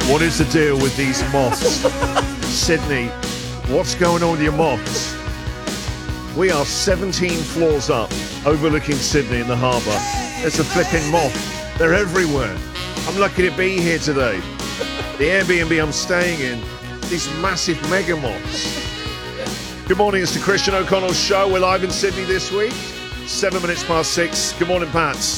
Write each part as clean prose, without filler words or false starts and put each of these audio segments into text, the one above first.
What is the deal with these moths? Sydney, what's going on with your moths? We are 17 floors up, overlooking Sydney in the harbour. There's a flipping moth. They're everywhere. I'm lucky to be here today. The Airbnb I'm staying in, these massive mega moths. Good morning, it's the Christian O'Connell Show. We're live in Sydney this week. 7 minutes past 6. Good morning, Pats.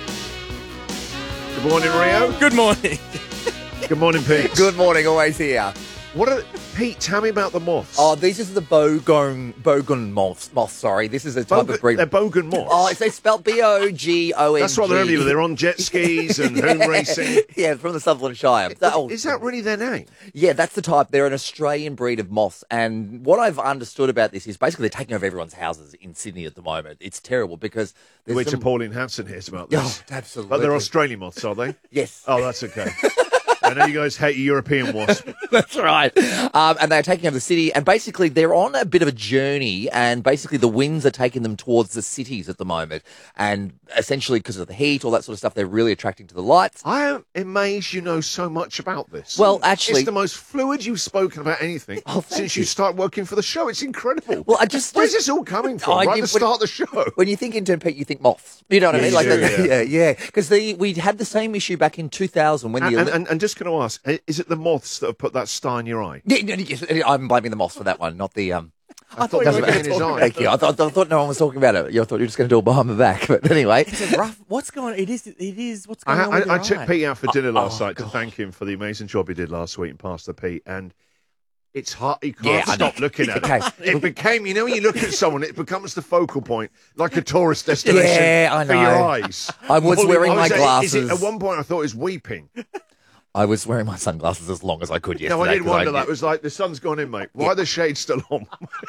Good morning, Rio. Good morning. Good morning, Pete. Good morning, always here. Pete, tell me about the moths. Oh, this is the bogon moth. Sorry, this is a type of breed. They're bogan moths. Oh, it's spelled B-O-G-O-N-G. That's what they're everywhere. They're on jet skis and hoon racing. Yeah, from the Sutherland Shire. Is that really their name? Yeah, that's the type. They're an Australian breed of moths. And what I've understood about this is basically they're taking over everyone's houses in Sydney at the moment. It's terrible because there's Wait till Pauline Hanson hears about Oh, this. absolutely. But they're Australian moths, are they? Yes. Oh, that's okay. I know you guys hate European wasp. That's right. And they're taking over the city, and basically they're on a bit of a journey, and basically the winds are taking them towards the cities at the moment. And essentially because of the heat, all that sort of stuff, they're really attracting to the lights. I am amazed you know so much about this. Well, actually... It's the most fluid you've spoken about anything since you start working for the show. It's incredible. Well, Where's this all coming from? Right at the start of the show. When you think intern Pete, you think moths. You know what I mean? You do, yeah. Because we had the same issue back in 2000 when And just going to ask, is it the moths that have put that star in your eye? Yes, I'm blaming the moths for that one, not the. I thought you were getting his eye. Thank you. I thought no one was talking about it. I thought you were just going to do it behind my back. But anyway, It's a rough. What's going? It is. What's going on? With your I took eye? Pete out for dinner last night to God. thank him for the amazing job he did last week in Pastor Pete, and it's hard. You Yeah, can't I stop know. looking at Okay. it. It became, when you look at someone, it becomes the focal point, like a tourist destination Yeah, I for know. your eyes. I was wearing my At glasses. one point, I thought he was weeping. I was wearing my sunglasses as long as I could yesterday. No, I did 'cause wonder that. It was like, the sun's gone in, mate. Why are the shades still on?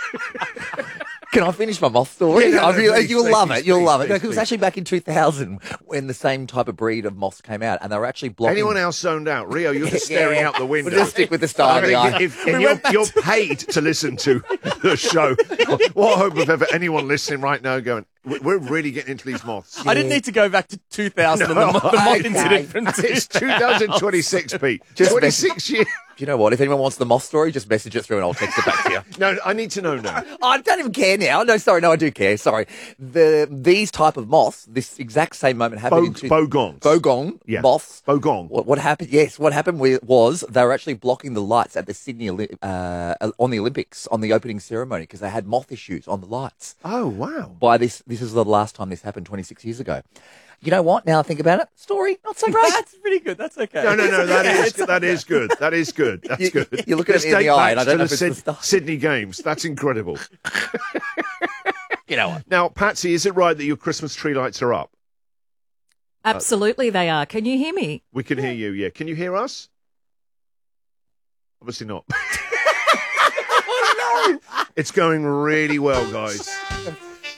Can I finish my moth story? Yeah, no, please, you'll love it. You'll love it. please, It was please. actually back in 2000 when the same type of breed of moths came out, and they were actually blocking. Anyone else zoned out? Rio, you're just staring out the window. We'll just stick with the star in the eye. You're paid to listen to the show. What hope of ever anyone listening right now going, we're really getting into these moths. I didn't need to go back to 2000 and the moth okay. incident from It's 2026, Pete. Just 26 years. Do you know what? If anyone wants the moth story, just message it through and I'll text it back to you. No, I need to know now. I don't even care now. No, sorry. No, I do care. Sorry. These type of moths, this exact same moment happened in Bogons. Bogong Yeah. moths. Bogong. What happened? Yes, what happened was they were actually blocking the lights at the Sydney on the Olympics on the opening ceremony because they had moth issues on the lights. Oh, wow. This is the last time this happened 26 years ago. You know what? Now I think about it, story not so great. That's pretty good. That's okay. No, that is good. That's good. That's good. You're looking at Let's me in the date eye, back and I don't to know the if it's the stuff. Sydney Games. That's incredible. You know what? Now, Patsy, is it right that your Christmas tree lights are up? Absolutely, they are. Can you hear me? We can hear you, yeah. Can you hear us? Obviously not. It's going really well, guys.